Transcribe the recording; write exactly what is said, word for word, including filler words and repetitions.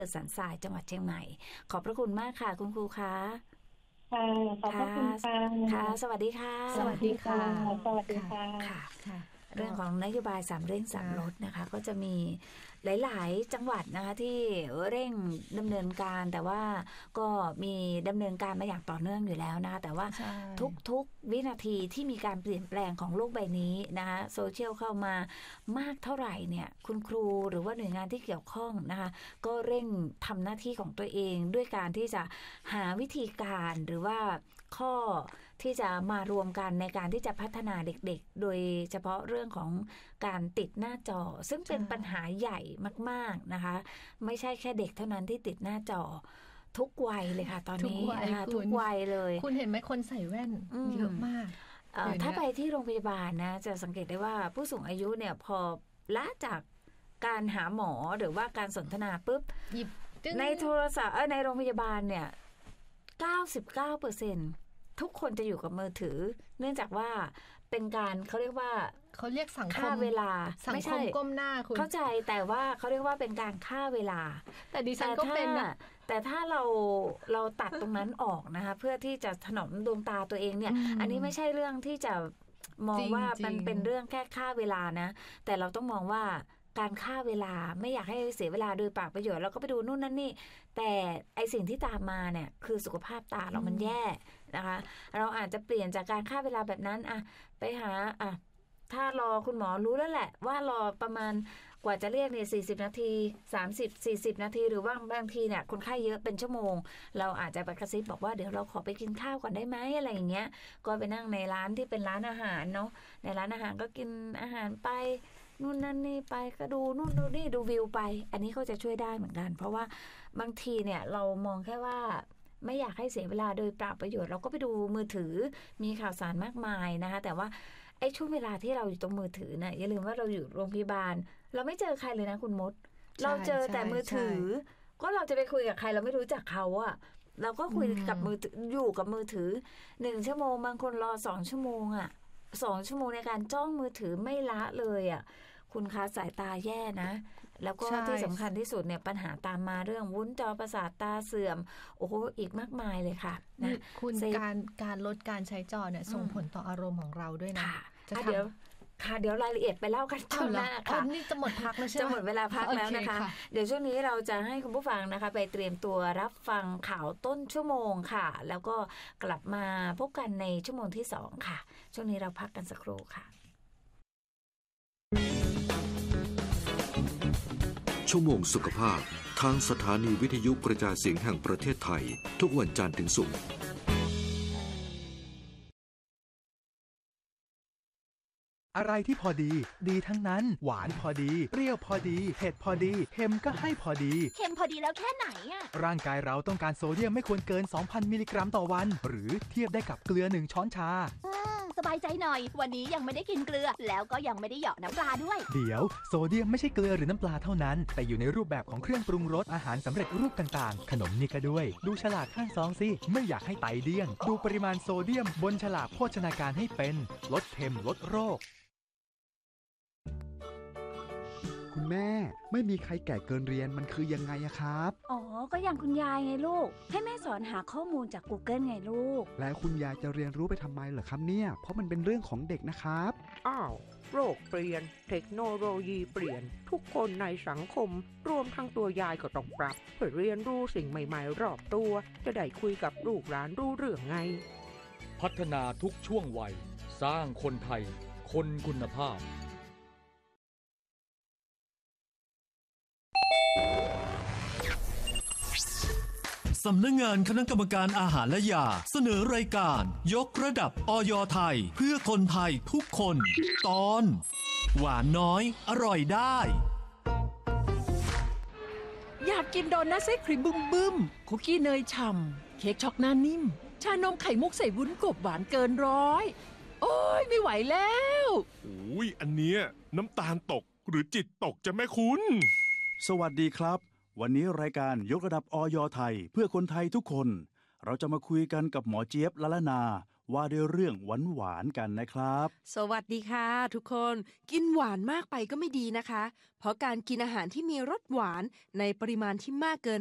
สันทรายจังหวัดเชียงใหม่ขอบพระคุณมากค่ะคุณครูคะค่ะขอบพระคุณค่ะค่ะสวัสดีค่ะสวัสดีค่ะสวัสดีค่ะค่ะเรื่องของนโยบายสามเร่งสามลดนะคะก็จะมีหลายๆจังหวัดนะคะที่เร่งดำเนินการแต่ว่าก็มีดำเนินการมาอย่างต่อเนื่องอยู่แล้วนะคะแต่ว่าทุกๆวินาทีที่มีการเปลี่ยนแปลงของโลกใบนี้นะคะโซเชียลเข้ามามากเท่าไหร่เนี่ยคุณครูหรือว่าหน่วยงานที่เกี่ยวข้องนะคะก็เร่งทำหน้าที่ของตัวเองด้วยการที่จะหาวิธีการหรือว่าข้อที่จะมารวมกันในการที่จะพัฒนาเด็กๆโดยเฉพาะเรื่องของการติดหน้าจอซึ่งเป็นปัญหาใหญ่มากๆนะคะไม่ใช่แค่เด็กเท่านั้นที่ติดหน้าจอทุกวัยเลยค่ะตอนนี้นะคะทุกวัยเลยคุณเห็นไหมคนใส่แว่นเยอะมากถ้าไปที่โรงพยาบาลนะจะสังเกตได้ว่าผู้สูงอายุเนี่ยพอละจากการหาหมอหรือว่าการสนทนาปุ๊บในโทรศัพท์เออในโรงพยาบาลเนี่ย เก้าสิบเก้าเปอร์เซ็นต์ ทุกคนจะอยู่กับมือถือเนื่องจากว่าเป็นการเขาเรียกว่าเขาเรียกสังคมฆ่าเวลาสังคมก้มหน้าคุณเข้าใจแต่ว่าเขาเรียกว่าเป็นการฆ่าเวลาแต่ดิฉันก็เป็นนะแต่ถ้าเราเราตัดตรงนั้นออกนะคะเพื่อที่จะถนอมดวงตาตัวเองเนี่ย อ, อันนี้ไม่ใช่เรื่องที่จะมองว่ามันเป็นเรื่องแค่ฆ่าเวลานะแต่เราต้องมองว่าการฆ่าเวลาไม่อยากให้เสียเวลาโดยปากประโยชน์เราก็ไปดูนู่นนั่นนี่แต่ไอสิ่งที่ตามมาเนี่ยคือสุขภาพตาเรามันแย่นะคะเราอาจจะเปลี่ยนจากการฆ่าเวลาแบบนั้นอะไปหาอะถ้ารอคุณหมอรู้แล้วแหละว่ารอประมาณกว่าจะเรียกเนี่ยสี่สิบนาทีสามสิบ สี่สิบนาทีหรือว่าบางทีเนี่ยคนไข้เยอะเป็นชั่วโมงเราอาจจะไปกระซิบบอกว่าเดี๋ยวเราขอไปกินข้าวก่อนได้ไหมอะไรอย่างเงี้ยก็ไปนั่งในร้านที่เป็นร้านอาหารเนาะในร้านอาหารก็กินอาหารไปนู่นนั่นนี่ไปก็ดูนู่นดูนี่ดูวิวไปอันนี้ก็จะช่วยได้เหมือนกันเพราะว่าบางทีเนี่ยเรามองแค่ว่าไม่อยากให้เสียเวลาโดยเปล่าประโยชน์เราก็ไปดูมือถือมีข่าวสารมากมายนะคะแต่ว่าไอ้ช่วงเวลาที่เราอยู่ตรงมือถือนะอย่าลืมว่าเราอยู่โรงพยาบาลเราไม่เจอใครเลยนะคุณมดเราเจอแต่มือถือก็เราจะไปคุยกับใครเราไม่รู้จักเขาอะเราก็คุยกับมือถืออยู่กับมือถือหนึ่งชั่วโมงบางคนรอสองชั่วโมงอะสองชั่วโมงในการจ้องมือถือไม่ละเลยอะคุณคะสายตาแย่นะแล้วก็ที่สำคัญที่สุดเนี่ยปัญหาตามมาเรื่องวุ้นจอประสาทตาเสื่อมโอ้โหอีกมากมายเลยค่ะนะคุณการการลดการใช้จอเนี่ยส่งผลต่ออารมณ์ของเราด้วยนะจะเดี๋ยวค่ะเดี๋ยวรายละเอียดไปเล่ากันช่วงหน้าค่ะนี่จะหมดพักแล้วใช่ไหมจะหมดเวลาพักแล้วนะคะเดี๋ยวช่วงนี้เราจะให้คุณผู้ฟังนะคะไปเตรียมตัวรับฟังข่าวต้นชั่วโมงค่ะแล้วก็กลับมาพบกันในชั่วโมงที่สองค่ะช่วงนี้เราพักกันสักครู่ค่ะชั่วโมงสุขภาพทางสถานีวิทยุกระจายเสียงแห่งประเทศไทยทุกวันจันทร์ถึงศุกร์อะไรที่พอดีดีทั้งนั้นหวานพอดีเปรี้ยวพอดีเผ็ดพอดีเค็มก็ให้พอดีเค็มพอดีแล้วแค่ไหนอะร่างกายเราต้องการโซเดียมไม่ควรเกิน สองพัน มิลลิกรัมต่อวันหรือเทียบได้กับเกลือหนึ่งช้อนชาสบายใจหน่อยวันนี้ยังไม่ได้กินเกลือแล้วก็ยังไม่ได้เหยาะน้ำปลาด้วยเดี๋ยวโซเดียมไม่ใช่เกลือหรือน้ำปลาเท่านั้นแต่อยู่ในรูปแบบของเครื่องปรุงรสอาหารสำเร็จรูปต่างๆขนมนี่ก็ด้วยดูฉลากข้างซองสิไม่อยากให้ไตเดี้ยงดูปริมาณโซเดียมบนฉลากโภชนาการให้เป็นลดเค็มลดโรคคุณแม่ไม่มีใครแก่เกินเรียนมันคือยังไงอะครับอ๋อก็อย่างคุณยายไงลูกให้แม่สอนหาข้อมูลจาก Google ไงลูกแล้วคุณยายจะเรียนรู้ไปทำไมเหรอครับเนี่ยเพราะมันเป็นเรื่องของเด็กนะครับอ้าวโลกเปลี่ยนเทคโนโลยีเปลี่ยนทุกคนในสังคมรวมทั้งตัวยายก็ต้องปรับเพื่อเรียนรู้สิ่งใหม่ๆรอบตัวจะได้คุยกับลูกหลานรู้เรื่องไงพัฒนาทุกช่วงวัยสร้างคนไทยคนคุณภาพสำนักงานคณะกรรมการอาหารและยาเสนอรายการยกระดับอย.ไทยเพื่อคนไทยทุกคนตอนหวานน้อยอร่อยได้อยากกินโดนัทไส้ครีมบึ้มบึ้มคุกกี้เนยฉ่ำเค้กช็อกหน้านิ่มชานมไข่มุกใส่วุ้นกบหวานเกินร้อยโอ้ยไม่ไหวแล้วโอ้ยอันเนี้ยน้ำตาลตกหรือจิตตกจะแม่คุณสวัสดีครับวันนี้รายการยกระดับอย.ไทยเพื่อคนไทยทุกคนเราจะมาคุยกันกับหมอเจี๊ยบละละนาว่าด้วยเรื่องหวานๆกันนะครับสวัสดีค่ะทุกคนกินหวานมากไปก็ไม่ดีนะคะเพราะการกินอาหารที่มีรสหวานในปริมาณที่มากเกิน